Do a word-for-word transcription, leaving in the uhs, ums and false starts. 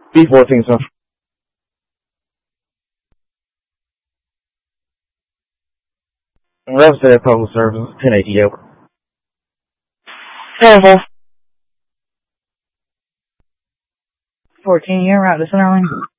B fourteen, sir. Representative Public Service, ten eighty over. Over. fourteen, you're right, listen, Arlene.